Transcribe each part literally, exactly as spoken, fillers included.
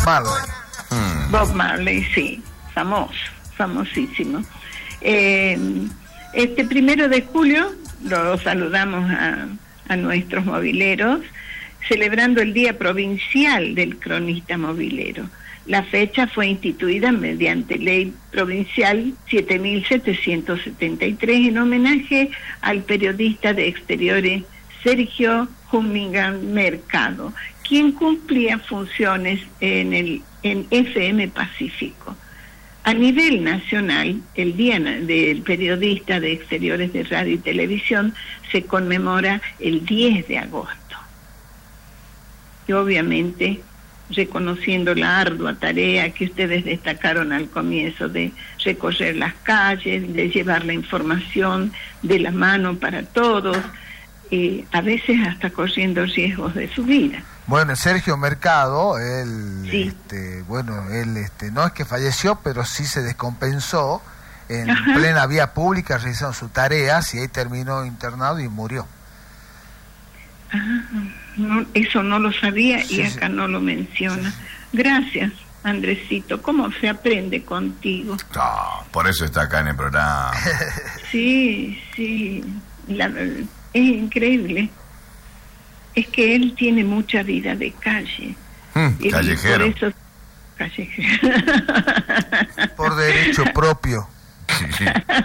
Marley. Hmm. Bob Marley, sí, famoso, famosísimo. Eh, este primero de julio lo saludamos a, a nuestros mobileros, celebrando el Día Provincial del Cronista Mobilero. La fecha fue instituida mediante Ley Provincial siete mil setecientos setenta y tres en homenaje al periodista de exteriores Sergio Humingan Mercado, quien cumplía funciones en el en F M Pacífico. A nivel nacional, el Día del Periodista de Exteriores de Radio y Televisión se conmemora el diez de agosto. Y obviamente, reconociendo la ardua tarea que ustedes destacaron al comienzo de recorrer las calles, de llevar la información de la mano para todos, eh, a veces hasta corriendo riesgos de su vida. Bueno, Sergio Mercado, él, Sí. este, bueno, él, este, no es que falleció, pero sí se descompensó en Ajá. plena vía pública realizando sus tareas y ahí terminó internado y murió. Ah, no, eso no lo sabía Sí, y acá sí. no lo menciona. Gracias, Andresito. ¿Cómo se aprende contigo? No, por eso está acá en el programa. Sí, sí, la, es increíble. Es que él tiene mucha vida de calle. Hmm, Y callejero. por eso, callejero. Por derecho propio. Sí.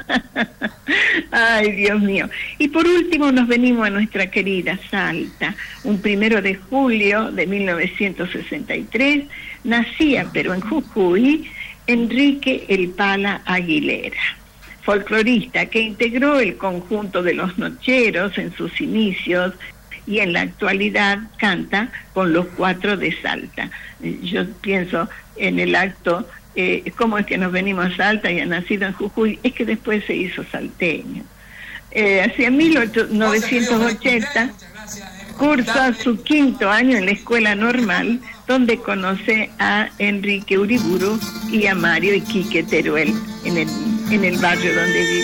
Ay, Dios mío. Y por último nos venimos a nuestra querida Salta. Un primero de julio de mil novecientos sesenta y tres nacía, pero en Jujuy, Enrique El Pala Aguilera, folclorista que integró el conjunto de Los Nocheros en sus inicios y en la actualidad canta con Los Cuatro de Salta. Yo pienso en el acto, eh, cómo es que nos venimos a Salta y ha nacido en Jujuy, es que después se hizo salteño. Eh, hacia mil novecientos ochenta cursa su quinto año en la escuela normal, donde conoce a Enrique Uriburu y a Mario Iquique Teruel en el, en el barrio donde vive.